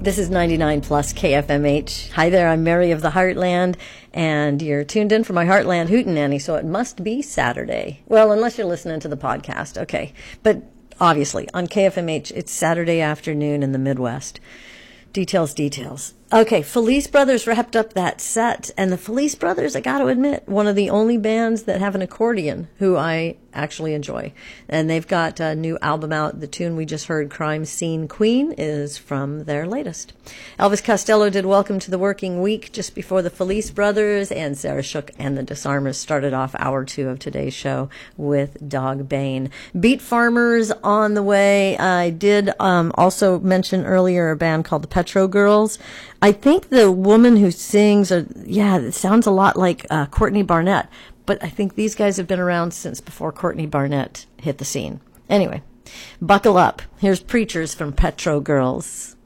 This is 99 plus KFMH. Hi there, I'm Mary of the Heartland, and you're tuned in for my Heartland Hootenanny, so it must be Saturday. Well, unless you're listening to the podcast, okay. But obviously, on KFMH, it's Saturday afternoon in the Midwest. Details. Okay, Felice Brothers wrapped up that set, and the Felice Brothers, I got to admit, one of the only bands that have an accordion who I actually enjoy. And they've got a new album out. The tune we just heard, Crime Scene Queen, is from their latest. Elvis Costello did Welcome to the Working Week just before the Felice Brothers, and Sarah Shook and the Disarmers started off hour 2 of today's show with Dog Bane. Beat Farmers on the way. I did also mention earlier a band called the Petro Girls. I think the woman who sings, it sounds a lot like Courtney Barnett, but I think these guys have been around since before Courtney Barnett hit the scene. Anyway, buckle up. Here's Preachers from Petro Girls.